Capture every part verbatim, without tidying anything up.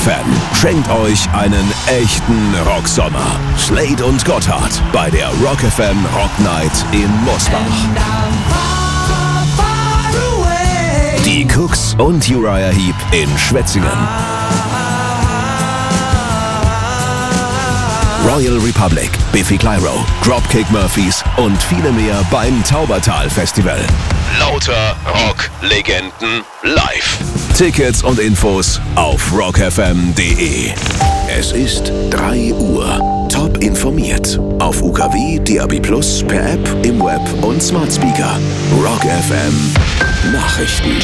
F M schenkt euch einen echten Rocksommer. Slade und Gotthard bei der Rock F M Rock Night in Mosbach. Die Cooks und Uriah Heep in Schwetzingen. Royal Republic, Biffy Clyro, Dropkick Murphys und viele mehr beim Taubertal Festival. Lauter Rock-Legenden live. Tickets und Infos auf rock f m punkt d e. Es ist drei Uhr. Top informiert. Auf U K W, D A B plus, per App, im Web und Smart Speaker. Rock F M Nachrichten.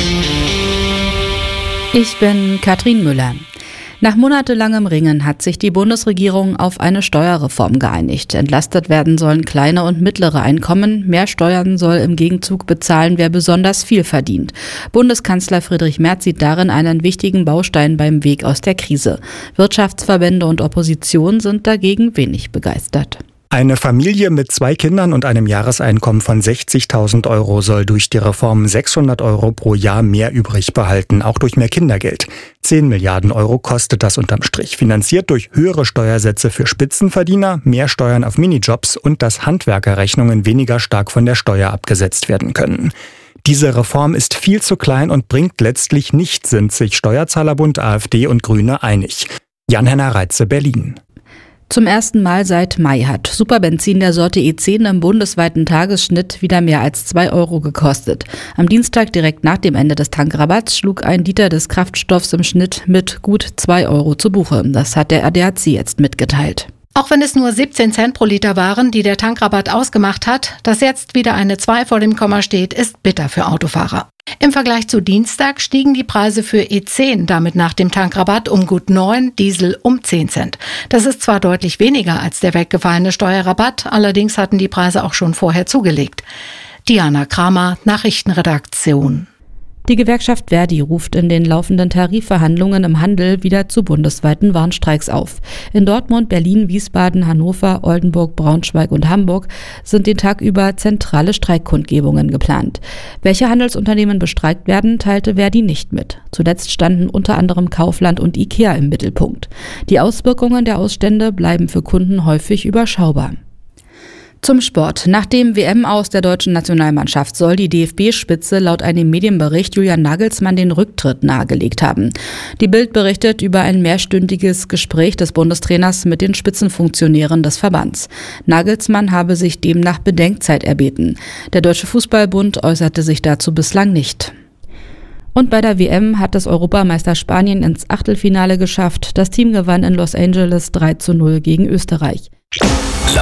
Ich bin Katrin Müller. Nach monatelangem Ringen hat sich die Bundesregierung auf eine Steuerreform geeinigt. Entlastet werden sollen kleine und mittlere Einkommen. Mehr Steuern soll im Gegenzug bezahlen, wer besonders viel verdient. Bundeskanzler Friedrich Merz sieht darin einen wichtigen Baustein beim Weg aus der Krise. Wirtschaftsverbände und Opposition sind dagegen wenig begeistert. Eine Familie mit zwei Kindern und einem Jahreseinkommen von sechzigtausend Euro soll durch die Reform sechshundert Euro pro Jahr mehr übrig behalten, auch durch mehr Kindergeld. zehn Milliarden Euro kostet das unterm Strich, finanziert durch höhere Steuersätze für Spitzenverdiener, mehr Steuern auf Minijobs und dass Handwerkerrechnungen weniger stark von der Steuer abgesetzt werden können. Diese Reform ist viel zu klein und bringt letztlich nichts, sind sich Steuerzahlerbund, AfD und Grüne einig. Jan-Henner Reitze, Berlin. Zum ersten Mal seit Mai hat Superbenzin der Sorte E zehn im bundesweiten Tagesschnitt wieder mehr als zwei Euro gekostet. Am Dienstag direkt nach dem Ende des Tankrabatts schlug ein Liter des Kraftstoffs im Schnitt mit gut zwei Euro zu Buche. Das hat der A D A C jetzt mitgeteilt. Auch wenn es nur siebzehn Cent pro Liter waren, die der Tankrabatt ausgemacht hat, dass jetzt wieder eine zwei vor dem Komma steht, ist bitter für Autofahrer. Im Vergleich zu Dienstag stiegen die Preise für E zehn damit nach dem Tankrabatt um gut neun, Diesel um zehn Cent. Das ist zwar deutlich weniger als der weggefallene Steuerrabatt, allerdings hatten die Preise auch schon vorher zugelegt. Diana Kramer, Nachrichtenredaktion. Die Gewerkschaft Verdi ruft in den laufenden Tarifverhandlungen im Handel wieder zu bundesweiten Warnstreiks auf. In Dortmund, Berlin, Wiesbaden, Hannover, Oldenburg, Braunschweig und Hamburg sind den Tag über zentrale Streikkundgebungen geplant. Welche Handelsunternehmen bestreikt werden, teilte Verdi nicht mit. Zuletzt standen unter anderem Kaufland und Ikea im Mittelpunkt. Die Auswirkungen der Ausstände bleiben für Kunden häufig überschaubar. Zum Sport. Nach dem W M-Aus der deutschen Nationalmannschaft soll die D F B-Spitze laut einem Medienbericht Julian Nagelsmann den Rücktritt nahegelegt haben. Die Bild berichtet über ein mehrstündiges Gespräch des Bundestrainers mit den Spitzenfunktionären des Verbands. Nagelsmann habe sich demnach Bedenkzeit erbeten. Der Deutsche Fußballbund äußerte sich dazu bislang nicht. Und bei der W M hat das Europameister Spanien ins Achtelfinale geschafft. Das Team gewann in Los Angeles drei zu null gegen Österreich.